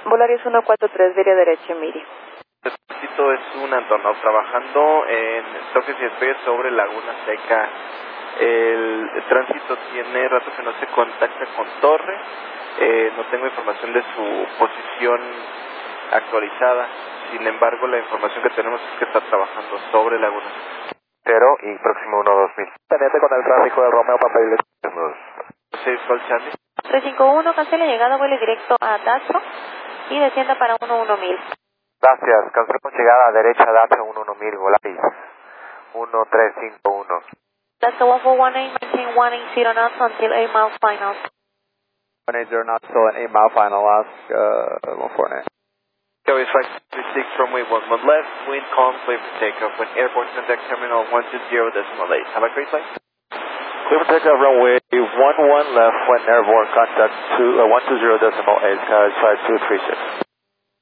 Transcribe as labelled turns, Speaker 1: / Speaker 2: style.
Speaker 1: Volaris 143, vía derecha, Miri.
Speaker 2: El tránsito es un Antonov trabajando en toques y despegues sobre Laguna Seca. El tránsito tiene rato que no se contacta con Torre. No tengo información de su posición actualizada. Sin embargo, la información que tenemos es que está trabajando sobre Laguna Seca.
Speaker 3: 0 y próximo 12000.
Speaker 4: Teniente con el tráfico de Romeo para pedirle.
Speaker 2: 6 Sol Charlie.
Speaker 5: 351, cancele llegada, vuele directo a Dacho y descienda para 11000.
Speaker 3: Gracias, cancelamos llegada a derecha Dacho 11000, Volaris 1351.
Speaker 5: That's the 1418, maintain 180 knots until 8 miles final.
Speaker 4: 180 knots, still an 8 mile final, ask 149.
Speaker 2: Go 536 runway 11 left, wind calm, clear for takeoff. When airborne, contact terminal 120.8. Have a great flight.
Speaker 4: Clear for takeoff, runway 11 left, when airborne, contact 120.8, skies 5236.